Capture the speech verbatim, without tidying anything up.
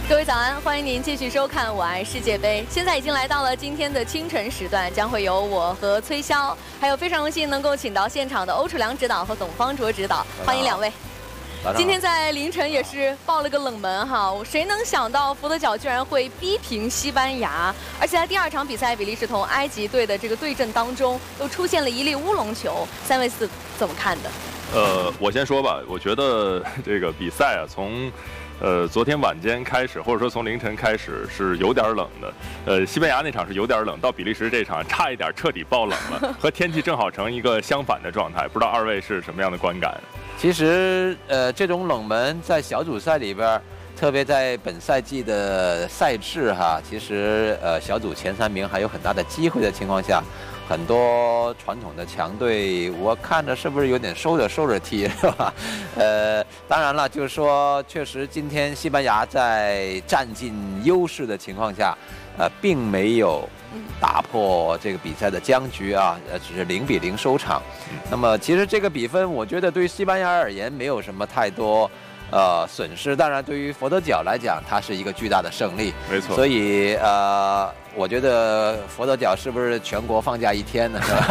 各位早安，欢迎您继续收看《我爱世界杯》。现在已经来到了今天的清晨时段，将会有我和崔潇，还有非常荣幸能够请到现场的欧楚良指导和董方卓指导，欢迎两位。今天在凌晨也是爆了个冷门哈，谁能想到佛得角居然会逼平西班牙，而且在第二场比赛比利时同埃及队的这个对阵当中，都出现了一粒乌龙球，三位是怎么看的？ 呃，我先说吧，我觉得这个比赛啊，从呃昨天晚间开始，或者说从凌晨开始是有点冷的。呃，西班牙那场是有点冷，到比利时这场差一点彻底爆冷了，和天气正好成一个相反的状态。不知道二位是什么样的观感？ 其实，呃，这种冷门在小组赛里边，特别在本赛季的赛制哈，其实呃小组前三名还有很大的机会的情况下，很多传统的强队，我看着是不是有点收着收着踢，是吧？呃，当然了，就是说，确实今天西班牙在占尽优势的情况下，呃，并没有打破这个比赛的僵局啊，呃，只是零比零收场。那么，其实这个比分，我觉得对于西班牙而言没有什么太多呃损失。当然，对于佛得角来讲，它是一个巨大的胜利。 没错。 所以呃，我觉得佛得角是不是全国放假一天呢？